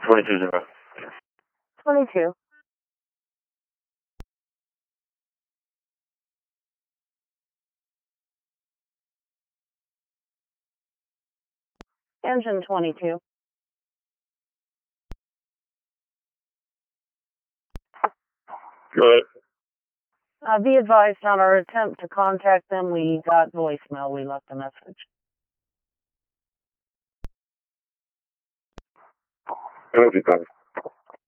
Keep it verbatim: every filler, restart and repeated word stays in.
twenty-two zero. twenty-two. Engine twenty-two. Go ahead. Uh, be advised on our attempt to contact them, we got voicemail. We left a message. Penalty time.